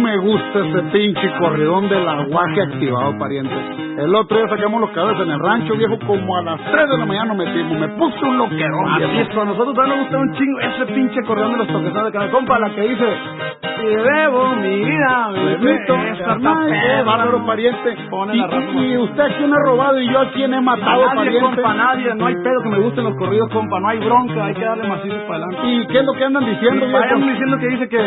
me gusta ese pinche corridón del aguaje activado, pariente. El otro día sacamos los cabezas en el rancho, viejo, como a las 3 de la mañana nos metimos. Me puse un loquerón, Así viejo. es, a nosotros también nos gusta un chingo ese pinche corredón de los toquesados de canal. Compa, la que dice, si debo mi vida, Permito, bárbaro, pariente. Pone la raza, Y usted a quién ha robado y yo a quién he matado, nadie, pariente. compa, nadie. No hay pedo que me gusten los corridos, compa. No hay bronca, hay que darle macizo para adelante. ¿Y qué es lo que andan diciendo, viejo? Vayan diciendo que dice que